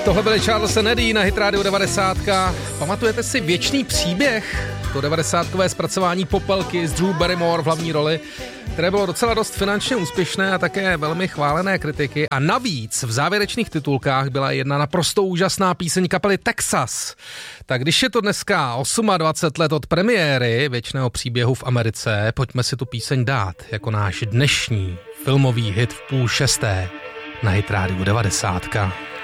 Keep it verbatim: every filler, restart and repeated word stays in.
Tohle byl Charles and Eddie na Hit Radio devadesát. Pamatujete si Věčný příběh? To devadesátkové zpracování Popelky s Drew Barrymore v hlavní roli, které bylo docela dost finančně úspěšné a také velmi chválené kritiky. A navíc v závěrečných titulkách byla jedna naprosto úžasná píseň kapely Texas. Tak když je to dneska dvacet osm let od premiéry Věčného příběhu v Americe, pojďme si tu píseň dát jako náš dnešní filmový hit v půl šesté na Hit Radio devadesát.